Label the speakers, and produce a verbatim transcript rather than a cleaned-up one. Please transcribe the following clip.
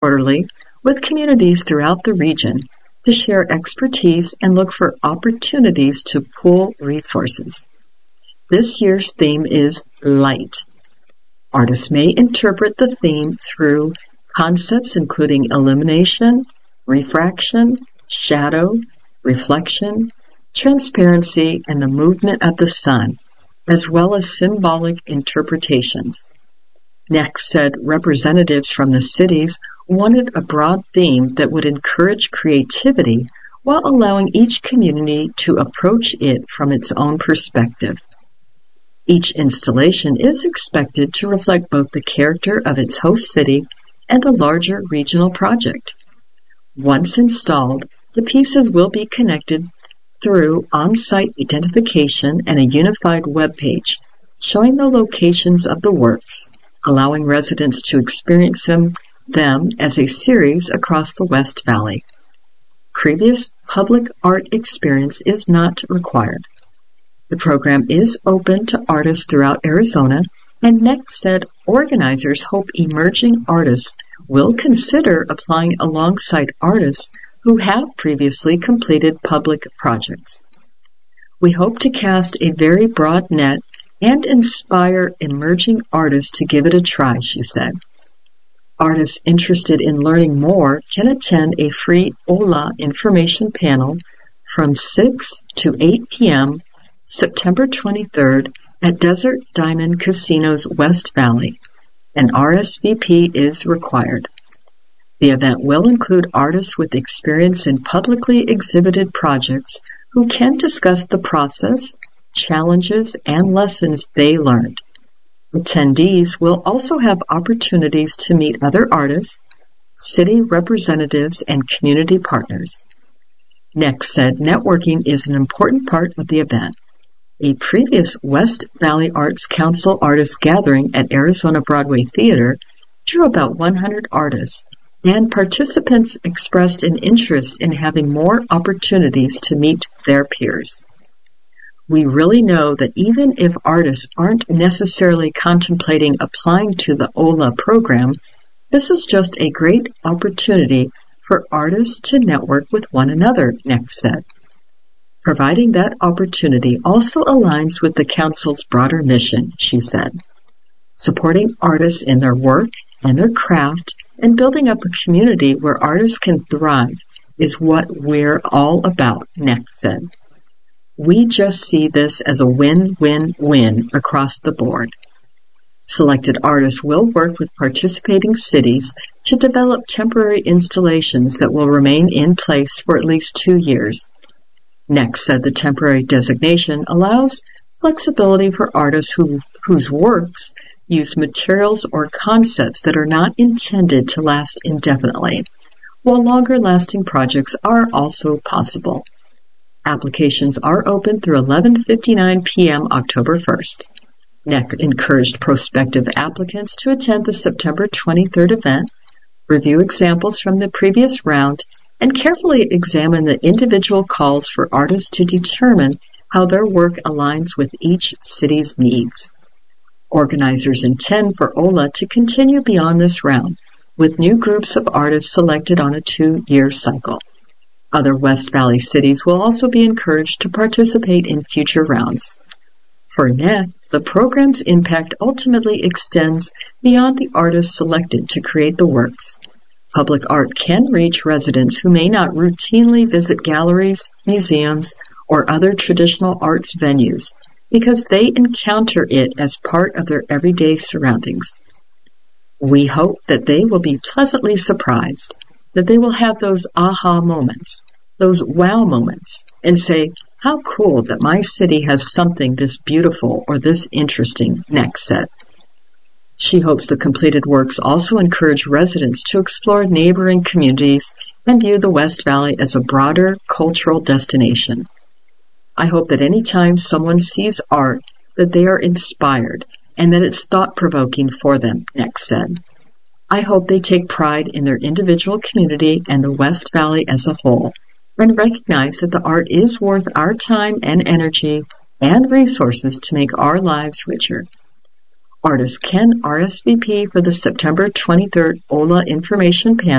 Speaker 1: quarterly with communities throughout the region to share expertise and look for opportunities to pool resources. This year's theme is Light. Artists may interpret the theme through concepts including illumination, refraction, shadow, reflection, transparency, and the movement of the sun, as well as symbolic interpretations. Next said representatives from the cities wanted a broad theme that would encourage creativity while allowing each community to approach it from its own perspective. Each installation is expected to reflect both the character of its host city and the larger regional project. Once installed, the pieces will be connected through on-site identification and a unified web page showing the locations of the works, allowing residents to experience them, them as a series across the West Valley. Previous public art experience is not required. The program is open to artists throughout Arizona, and next said organizers hope emerging artists will consider applying alongside artists who have previously completed public projects. We hope to cast a very broad net and inspire emerging artists to give it a try, she said. Artists interested in learning more can attend a free O L A information panel from six to eight p.m. September twenty-third at Desert Diamond Casinos West Valley. An R S V P is required. The event will include artists with experience in publicly exhibited projects who can discuss the process, challenges, and lessons they learned. Attendees will also have opportunities to meet other artists, city representatives, and community partners. Next said networking is an important part of the event. A previous West Valley Arts Council artist gathering at Arizona Broadway Theater drew about one hundred artists, and participants expressed an interest in having more opportunities to meet their peers. We really know that even if artists aren't necessarily contemplating applying to the O L A program, this is just a great opportunity for artists to network with one another, Next said. Providing that opportunity also aligns with the Council's broader mission, she said. Supporting artists in their work and their craft and building up a community where artists can thrive is what we're all about, Next said. We just see this as a win-win-win across the board. Selected artists will work with participating cities to develop temporary installations that will remain in place for at least two years. Next said the temporary designation allows flexibility for artists who, whose works use materials or concepts that are not intended to last indefinitely, while longer-lasting projects are also possible. Applications are open through eleven fifty-nine p.m. October first. N E C encouraged prospective applicants to attend the September twenty-third event, review examples from the previous round, and carefully examine the individual calls for artists to determine how their work aligns with each city's needs. Organizers intend for O L A to continue beyond this round, with new groups of artists selected on a two-year cycle. Other West Valley cities will also be encouraged to participate in future rounds. For N E C, the program's impact ultimately extends beyond the artists selected to create the works. Public art can reach residents who may not routinely visit galleries, museums, or other traditional arts venues because they encounter it as part of their everyday surroundings. We hope that they will be pleasantly surprised, that they will have those aha moments, those wow moments, and say, "How cool that my city has something this beautiful or this interesting," Next said. She hopes the completed works also encourage residents to explore neighboring communities and view the West Valley as a broader cultural destination. I hope that any time someone sees art, that they are inspired and that it's thought-provoking for them, Next said. I hope they take pride in their individual community and the West Valley as a whole, and recognize that the art is worth our time and energy and resources to make our lives richer. Artists can R S V P for the September twenty-third O L A information panel